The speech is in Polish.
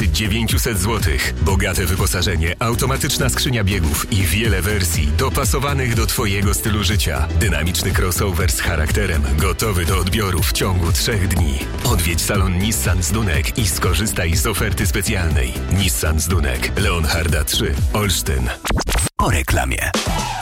900 zł. Bogate wyposażenie, automatyczna skrzynia biegów i wiele wersji dopasowanych do Twojego stylu życia. Dynamiczny crossover z charakterem, gotowy do odbioru w ciągu 3 dni. Odwiedź salon Nissan Zdunek i skorzystaj z oferty specjalnej. Nissan Zdunek, Leonharda 3, Olsztyn. Po reklamie.